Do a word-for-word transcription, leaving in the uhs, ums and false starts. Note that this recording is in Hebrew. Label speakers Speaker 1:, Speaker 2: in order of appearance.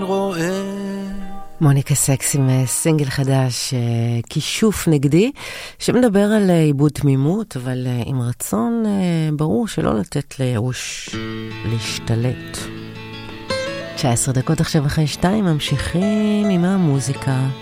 Speaker 1: רואה.
Speaker 2: מוניקה סקס עם סינגל חדש, כישוף נגדי, שמדבר על עיבוד תמימות, אבל עם רצון ברור שלא לתת לייאוש להשתלט. תשע עשרה דקות עכשיו אחרי שתיים, ממשיכים עם המוזיקה.